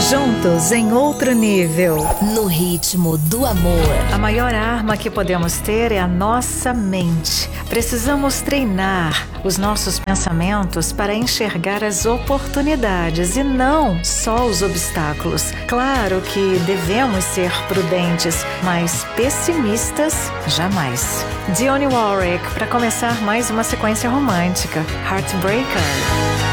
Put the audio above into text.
Juntos em outro nível. No ritmo do amor. A maior arma que podemos ter é a nossa mente. Precisamos treinar os nossos pensamentos para enxergar as oportunidades e não só os obstáculos. Claro que devemos ser prudentes, mas pessimistas jamais. Dionne Warwick, para começar mais uma sequência romântica, Heartbreaker.